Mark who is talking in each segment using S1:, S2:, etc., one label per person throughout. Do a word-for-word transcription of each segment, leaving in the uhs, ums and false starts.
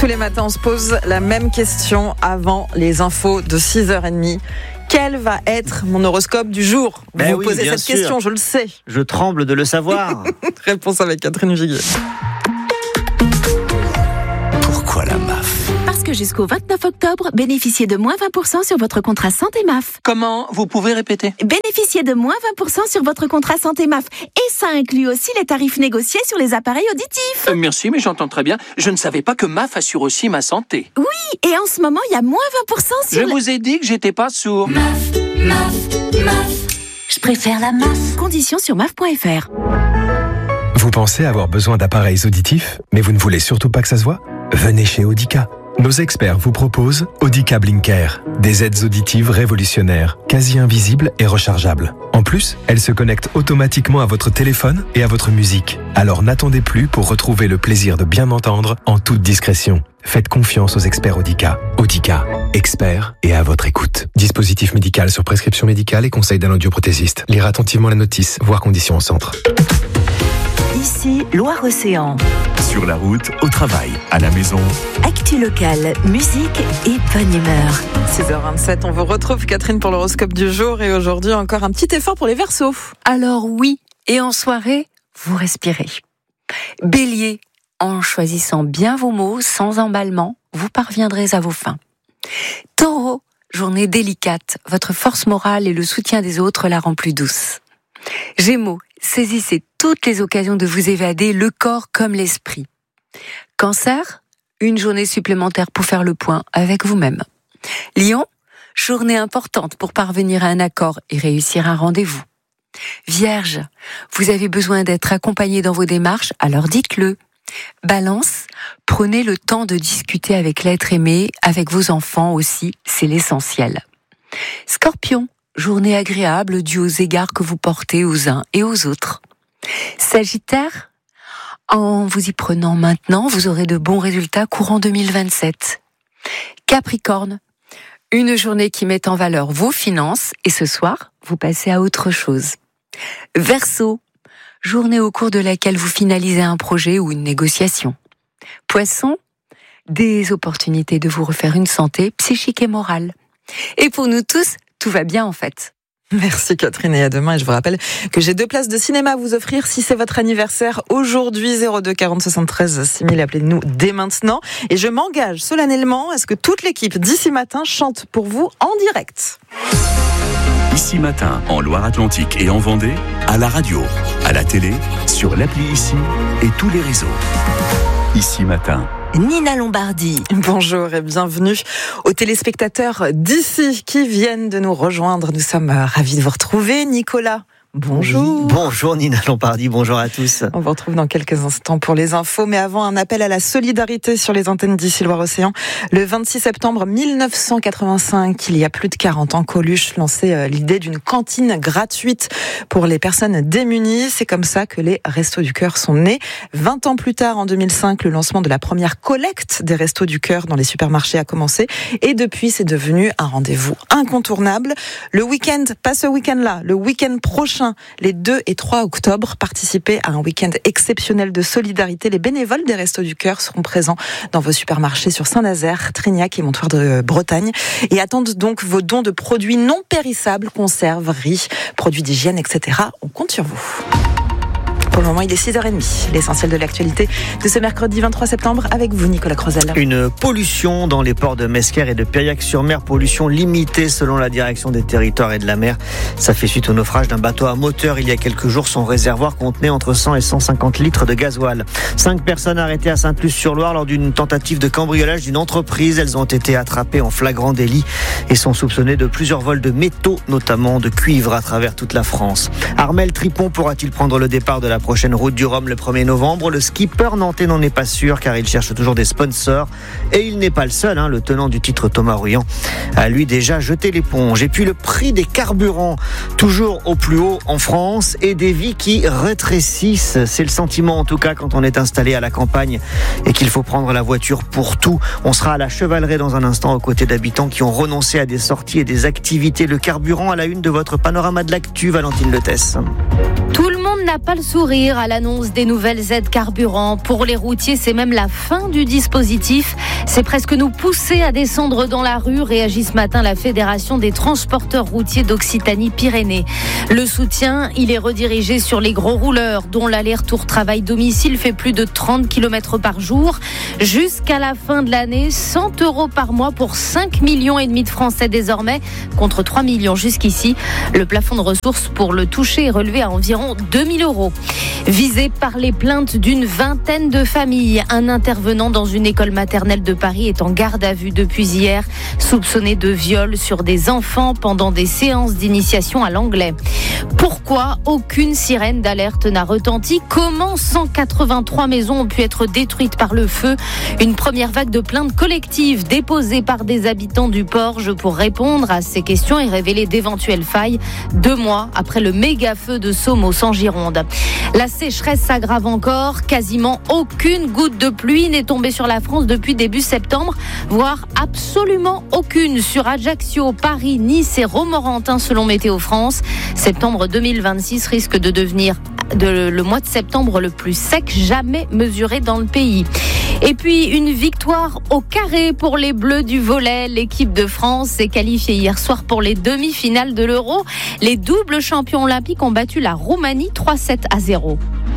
S1: Tous les matins, on se pose la même question avant les infos de six heures trente. Quel va être mon horoscope du jour ? Vous
S2: ben
S1: vous
S2: oui,
S1: posez cette
S2: sûr.
S1: question, je le sais.
S2: Je tremble de le savoir.
S1: Réponse avec Catherine Viguier.
S3: Pourquoi la M A F ?
S4: Parce que jusqu'au vingt-neuf octobre, bénéficiez de moins vingt pour cent sur votre contrat santé M A F.
S3: Comment ? Vous pouvez répéter ?
S4: Bénéficiez de moins vingt pour cent sur votre contrat santé M A F. Et ça inclut aussi les tarifs négociés sur les appareils auditifs.
S3: euh, Merci, mais j'entends très bien. Je ne savais pas que M A F assure aussi ma santé.
S4: Oui, et en ce moment, il y a moins vingt pour cent sur...
S3: Je
S4: le...
S3: vous ai dit que j'étais pas sourd.
S5: M A F, M A F, M A F. Je préfère la M A F.
S4: Conditions sur M A F point F R.
S6: Vous pensez avoir besoin d'appareils auditifs, mais vous ne voulez surtout pas que ça se voit ? Venez chez Audica. Nos experts vous proposent Audica Blinker, des aides auditives révolutionnaires, quasi invisibles et rechargeables. En plus, elles se connectent automatiquement à votre téléphone et à votre musique. Alors n'attendez plus pour retrouver le plaisir de bien entendre en toute discrétion. Faites confiance aux experts Audica. Audica, experts et à votre écoute. Dispositif médical sur prescription médicale et conseil d'un audioprothésiste. Lire attentivement la notice, voir conditions au centre.
S7: Ici, Loire-Océan.
S8: Sur la route, au travail, à la maison.
S7: Actu locale, musique et bonne humeur.
S1: six heures vingt-sept, on vous retrouve Catherine pour l'horoscope du jour et aujourd'hui encore un petit effort pour les Verseaux.
S9: Alors oui, et en soirée, vous respirez. Bélier, en choisissant bien vos mots, sans emballement, vous parviendrez à vos fins. Taureau, journée délicate, votre force morale et le soutien des autres la rend plus douce. Gémeaux, saisissez toutes les occasions de vous évader, le corps comme l'esprit. Cancer, une journée supplémentaire pour faire le point avec vous-même. Lion, journée importante pour parvenir à un accord et réussir un rendez-vous. Vierge, vous avez besoin d'être accompagné dans vos démarches, alors dites-le. Balance, prenez le temps de discuter avec l'être aimé, avec vos enfants aussi, c'est l'essentiel. Scorpion, journée agréable due aux égards que vous portez aux uns et aux autres. Sagittaire, en vous y prenant maintenant, vous aurez de bons résultats courant deux mille vingt-sept. Capricorne, une journée qui met en valeur vos finances et ce soir, vous passez à autre chose. Verseau, journée au cours de laquelle vous finalisez un projet ou une négociation. Poisson, des opportunités de vous refaire une santé psychique et morale. Et pour nous tous, tout va bien en fait.
S1: Merci Catherine et à demain. Et je vous rappelle que j'ai deux places de cinéma à vous offrir si c'est votre anniversaire aujourd'hui. Zéro deux quarante soixante-treize six mille, appelez-nous dès maintenant. Et je m'engage solennellement à ce que toute l'équipe d'ici matin chante pour vous en direct.
S8: Ici Matin, en Loire-Atlantique et en Vendée, à la radio, à la télé, sur l'appli Ici et tous les réseaux. Ici Matin.
S7: Nina Lombardi.
S1: Bonjour et bienvenue aux téléspectateurs d'ici qui viennent de nous rejoindre. Nous sommes ravis de vous retrouver. Nicolas, bonjour.
S2: Oui, bonjour Nina Lombardi, bonjour à tous.
S1: On vous retrouve dans quelques instants pour les infos, mais avant un appel à la solidarité sur les antennes d'ici Loire-Océan. Le vingt-six septembre mille neuf cent quatre-vingt-cinq, il y a plus de quarante ans, Coluche lançait l'idée d'une cantine gratuite pour les personnes démunies. C'est comme ça que les Restos du Cœur sont nés. vingt ans plus tard, en deux mille cinq, le lancement de la première collecte des Restos du Cœur dans les supermarchés a commencé. Et depuis, c'est devenu un rendez-vous incontournable. Le week-end, pas ce week-end-là, le week-end prochain, les deux et trois octobre, participez à un week-end exceptionnel de solidarité. Les bénévoles des Restos du Cœur seront présents dans vos supermarchés sur Saint-Nazaire, Trignac et Montoire de Bretagne et attendent donc vos dons de produits non périssables, conserves, riz, produits d'hygiène, et cetera. On compte sur vous. Pour le moment, il est six heures trente. L'essentiel de l'actualité de ce mercredi vingt-trois septembre avec vous, Nicolas Crozel.
S2: Une pollution dans les ports de Mesquer et de Piriac-sur-Mer. Pollution limitée selon la direction des territoires et de la mer. Ça fait suite au naufrage d'un bateau à moteur il y a quelques jours. Son réservoir contenait entre cent et cent cinquante litres de gasoil. Cinq personnes arrêtées à Sainte-Luce-sur-Loire lors d'une tentative de cambriolage d'une entreprise. Elles ont été attrapées en flagrant délit et sont soupçonnées de plusieurs vols de métaux, notamment de cuivre à travers toute la France. Armel Tripon pourra-t-il prendre le départ de la prochaine route du Rhum le premier novembre? Le skipper nantais n'en est pas sûr car il cherche toujours des sponsors et il n'est pas le seul, hein, le tenant du titre Thomas Ruyant a lui déjà jeté l'éponge. Et puis le prix des carburants toujours au plus haut en France et des vies qui rétrécissent, c'est le sentiment en tout cas quand on est installé à la campagne et qu'il faut prendre la voiture pour tout. On sera à la Chevallerie dans un instant aux côtés d'habitants qui ont renoncé à des sorties et des activités. Le carburant à la une de votre panorama de l'actu, Valentine Letès.
S9: Tout le monde
S10: monde n'a pas le sourire à l'annonce des nouvelles aides carburant. Pour les routiers, c'est même la fin du dispositif. C'est presque nous pousser à descendre dans la rue, réagit ce matin la Fédération des transporteurs routiers d'Occitanie-Pyrénées. Le soutien, il est redirigé sur les gros rouleurs, dont l'aller-retour travail-domicile fait plus de trente kilomètres par jour. Jusqu'à la fin de l'année, cent euros par mois pour cinq millions et demi de Français désormais, contre trois millions jusqu'ici. Le plafond de ressources pour le toucher est relevé à environ deux mille euros. Visé par les plaintes d'une vingtaine de familles, un intervenant dans une école maternelle de Paris est en garde à vue depuis hier, soupçonné de viol sur des enfants pendant des séances d'initiation à l'anglais. Pourquoi aucune sirène d'alerte n'a retenti ? Comment cent quatre-vingt-trois maisons ont pu être détruites par le feu ? Une première vague de plaintes collectives déposées par des habitants du Porge pour répondre à ces questions et révéler d'éventuelles failles deux mois après le méga-feu de Somos en Gironde. La sécheresse s'aggrave encore. Quasiment aucune goutte de pluie n'est tombée sur la France depuis début septembre, voire absolument aucune sur Ajaccio, Paris, Nice et Romorantin selon Météo France. Septembre deux mille vingt-six risque de devenir de, le mois de septembre le plus sec jamais mesuré dans le pays. Et puis une victoire au carré pour les Bleus du volley. L'équipe de France s'est qualifiée hier soir pour les demi-finales de l'Euro. Les doubles champions olympiques ont battu la Roumanie trois sept à zéro.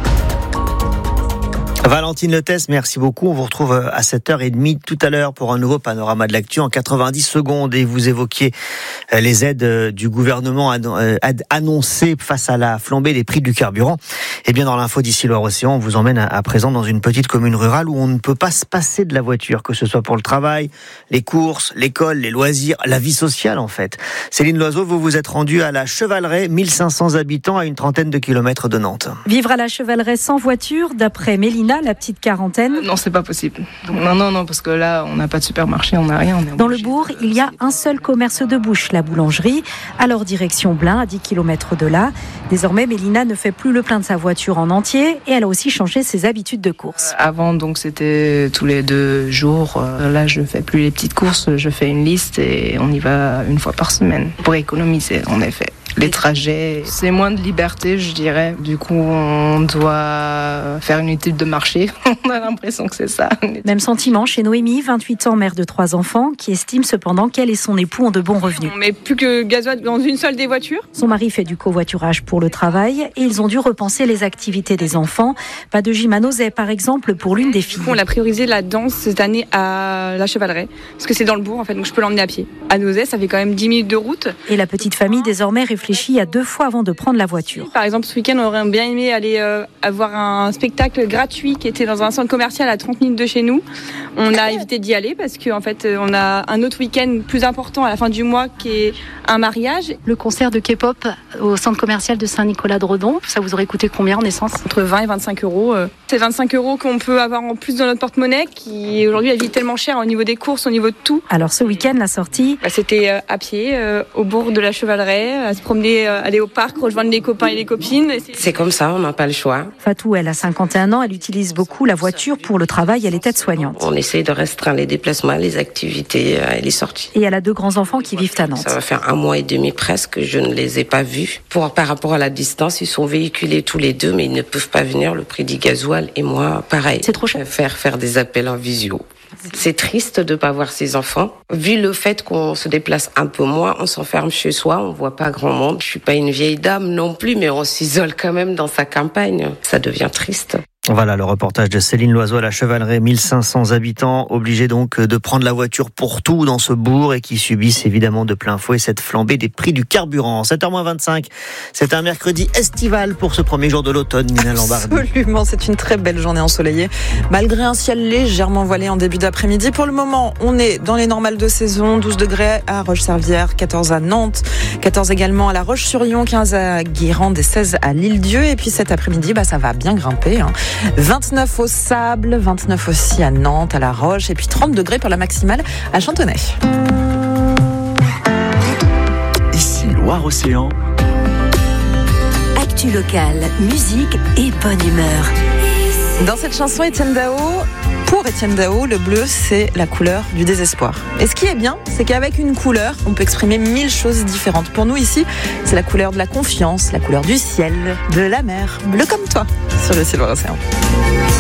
S2: Valentine Lettès, merci beaucoup. On vous retrouve à sept heures trente tout à l'heure pour un nouveau panorama de l'actu en quatre-vingt-dix secondes. Et vous évoquiez les aides du gouvernement annoncées face à la flambée des prix du carburant. Et bien dans l'info d'ici Loire-Océan, on vous emmène à présent dans une petite commune rurale où on ne peut pas se passer de la voiture, que ce soit pour le travail, les courses, l'école, les loisirs, la vie sociale en fait. Céline Loiseau, vous vous êtes rendue à la Chevaleraie, mille cinq cents habitants à une trentaine de kilomètres de Nantes.
S11: Vivre à la Chevaleraie sans voiture, d'après Mélina, la petite quarantaine.
S12: Non, c'est pas possible. Non, non, non, parce que là, on n'a pas de supermarché, on n'a rien. On est
S11: Dans le bourg, il y a un seul commerce de bouche, la boulangerie. Alors direction Blain, à dix kilomètres de là. Désormais, Mélina ne fait plus le plein de sa voiture en entier et elle a aussi changé ses habitudes de course.
S12: Euh, avant, donc, c'était tous les deux jours. Euh, là, je fais plus les petites courses, je fais une liste et on y va une fois par semaine pour économiser, en effet. Les trajets, c'est moins de liberté, je dirais. Du coup, on doit faire une étude de marché. On a l'impression que c'est ça.
S11: Même sentiment chez Noémie, vingt-huit ans, mère de trois enfants, qui estime cependant qu'elle et son époux ont de bons revenus.
S13: On met plus que gasoil dans une seule des voitures.
S11: Son mari fait du covoiturage pour le travail et ils ont dû repenser les activités des enfants. Pas de gym à Nozay, par exemple, pour l'une des filles.
S13: Du coup, on a priorisé la danse cette année à la Chevaleraie, parce que c'est dans le bourg, en fait, donc je peux l'emmener à pied. À Nozay, ça fait quand même dix minutes de route.
S11: Et la petite famille, désormais, réfléchit à deux fois avant de prendre la voiture.
S13: Par exemple, ce week-end, on aurait bien aimé aller euh, avoir un spectacle gratuit qui était dans un centre commercial à trente minutes de chez nous. On a évité d'y aller parce qu'en fait, on a un autre week-end plus important à la fin du mois qui est un mariage.
S11: Le concert de K-pop au centre commercial de Saint-Nicolas-de-Redon, ça vous aurait coûté combien en essence ?
S13: Entre vingt et vingt-cinq euros. C'est vingt-cinq euros qu'on peut avoir en plus dans notre porte-monnaie qui aujourd'hui elle vit tellement cher au niveau des courses, au niveau de tout.
S11: Alors ce week-end, la sortie
S13: bah, c'était euh, à pied euh, au bourg de la Chevaleraie, à se promener, euh, aller au parc, rejoindre les copains et les copines.
S14: C'est... c'est comme ça, on n'a pas le choix.
S11: Fatou, elle a cinquante et un ans, elle utilise beaucoup la voiture pour le travail, elle est aide-soignante.
S14: On essaie de restreindre les déplacements, les activités et les sorties.
S11: Et elle a deux grands-enfants qui vivent à Nantes.
S14: Ça va faire un mois et demi presque que je ne les ai pas vus. Pour, par rapport à la distance, ils sont véhiculés tous les deux, mais ils ne peuvent pas venir. Le prix du gasoil et moi, pareil.
S11: C'est trop cher.
S14: Faire, faire des appels en visio. C'est triste de ne pas voir ses enfants. Vu le fait qu'on se déplace un peu moins, on s'enferme chez soi, on voit pas grand monde. Je suis pas une vieille dame non plus, mais on s'isole quand même dans sa campagne. Ça devient triste.
S2: Voilà le reportage de Céline Loiseau à la Chevaleraie, mille cinq cents habitants, obligés donc de prendre la voiture pour tout dans ce bourg et qui subissent évidemment de plein fouet cette flambée des prix du carburant. sept heures moins vingt-cinq, c'est un mercredi estival pour ce premier jour de l'automne, Nina Lombardi.
S1: Absolument, c'est une très belle journée ensoleillée, malgré un ciel légèrement voilé en début d'après-midi. Pour le moment, on est dans les normales de saison, douze degrés à Roche-Servière, quatorze à Nantes, quatorze également à La Roche-sur-Yon, quinze à Guérande et seize à l'Île-Dieu. Et puis cet après-midi, bah, ça va bien grimper, hein. vingt-neuf au Sable, vingt-neuf aussi à Nantes, à La Roche, et puis trente degrés pour la maximale à Chantonnay.
S8: Ici Loire-Océan.
S7: Actu locale, musique et bonne humeur.
S1: Dans cette chanson, Étienne Dao, pour Étienne Dao, le bleu, c'est la couleur du désespoir. Et ce qui est bien, c'est qu'avec une couleur, on peut exprimer mille choses différentes. Pour nous ici, c'est la couleur de la confiance, la couleur du ciel, de la mer, bleu comme toi, sur le Ciel Océan.